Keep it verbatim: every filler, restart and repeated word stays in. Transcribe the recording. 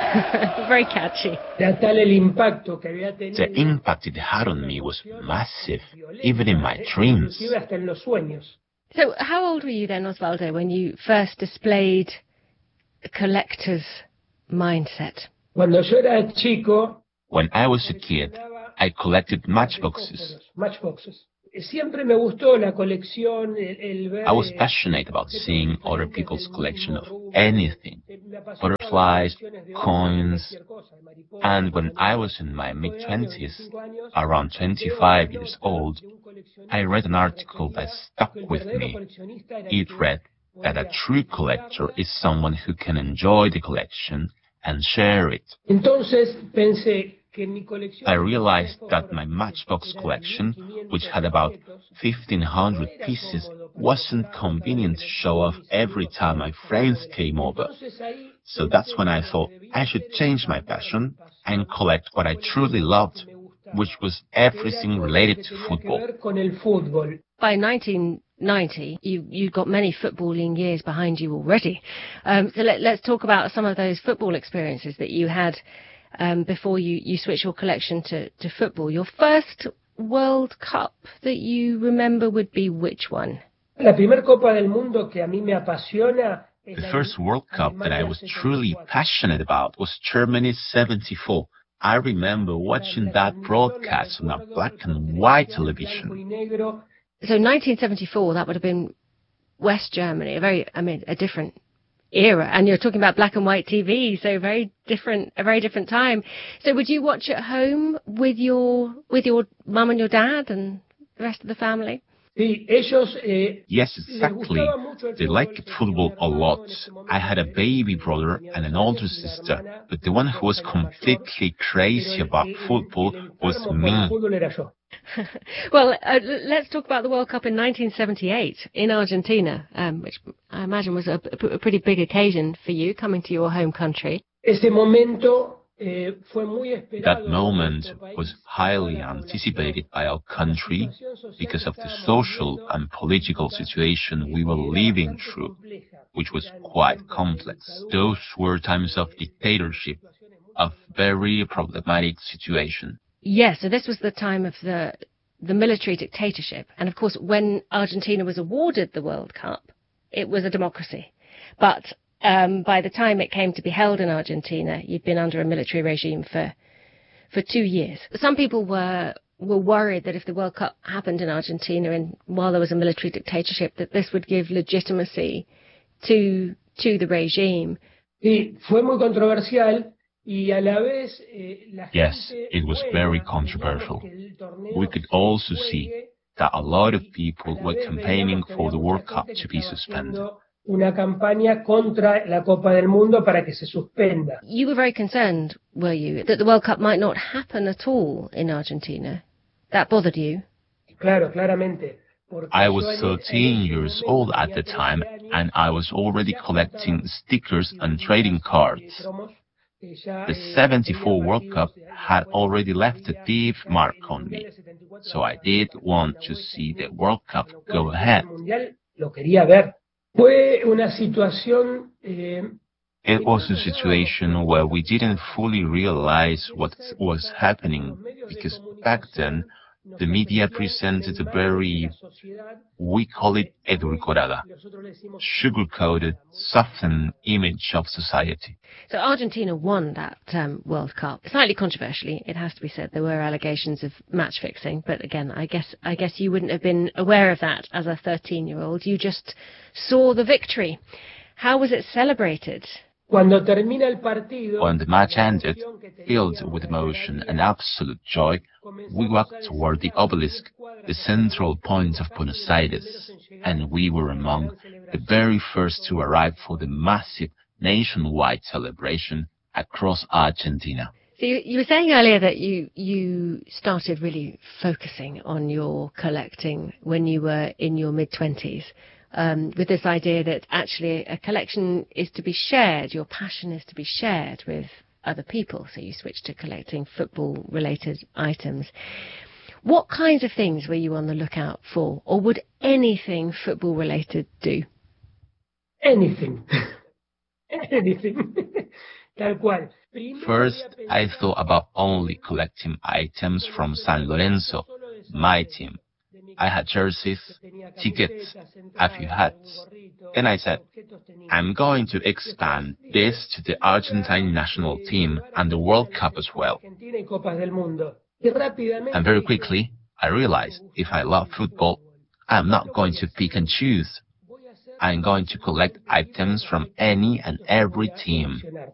Very catchy. The impact it had on me was massive, even in my dreams. So how old were you then, Osvaldo, when you first displayed a collector's mindset? When I was a kid, I collected matchboxes. I was passionate about seeing other people's collection of anything, butterflies, coins, and when I was in my mid-twenties, around twenty-five years old, I read an article that stuck with me. It read that a true collector is someone who can enjoy the collection and share it. I realized that my matchbox collection, which had about fifteen hundred pieces, wasn't convenient to show off every time my friends came over. So that's when I thought I should change my passion and collect what I truly loved, which was everything related to football. By nineteen ninety, you, you've got many footballing years behind you already. Um, so let, let's talk about some of those football experiences that you had Um, before you, you switch your collection to, to football. Your first World Cup that you remember would be which one? The first World Cup that I was truly passionate about was Germany seventy-four. I remember watching that broadcast on a black and white television. So nineteen seventy-four, that would have been West Germany, a very, I mean, a different era, and you're talking about black and white T V, so very different, a very different time. So would you watch at home with your with your mum and your dad and the rest of the family? Yes, exactly. They liked football a lot. I had a baby brother and an older sister, but the one who was completely crazy about football was me. Well, uh, let's talk about the World Cup in nineteen seventy-eight in Argentina, um, which I imagine was a, a pretty big occasion for you, coming to your home country. That moment was highly anticipated by our country because of the social and political situation we were living through, which was quite complex. Those were times of dictatorship, of very problematic situation. Yes, so this was the time of the the military dictatorship. And of course, when Argentina was awarded the World Cup, it was a democracy. But um, by the time it came to be held in Argentina, you'd been under a military regime for for two years. Some people were were worried that if the World Cup happened in Argentina and while there was a military dictatorship, that this would give legitimacy to to the regime. Sí, fue muy controversial. Yes, it was very controversial. We could also see that a lot of people were campaigning for the World Cup to be suspended. You were very concerned, were you, that the World Cup might not happen at all in Argentina? That bothered you? I was thirteen years old at the time, and I was already collecting stickers and trading cards. The seventy-four World Cup had already left a deep mark on me, so I did want to see the World Cup go ahead. It was a situation where we didn't fully realize what was happening, because back then the media presented a very, we call it edulcorada, sugar-coated, softened image of society. So Argentina won that um, World Cup, slightly controversially, it has to be said. There were allegations of match fixing, but again, I guess I guess you wouldn't have been aware of that as a thirteen-year-old. You just saw the victory. How was it celebrated? When the match ended, filled with emotion and absolute joy, we walked toward the obelisk, the central point of Buenos Aires, and we were among the very first to arrive for the massive nationwide celebration across Argentina. So you, you were saying earlier that you, you started really focusing on your collecting when you were in your mid-twenties. Um, with this idea that actually a collection is to be shared, your passion is to be shared with other people, so you switched to collecting football-related items. What kinds of things were you on the lookout for, or would anything football-related do? Anything. Anything. First, I thought about only collecting items from San Lorenzo, my team. I had jerseys, tickets, a few hats. Then I said, I'm going to expand this to the Argentine national team and the World Cup as well. And very quickly, I realized if I love football, I'm not going to pick and choose. I'm going to collect items from any and every team.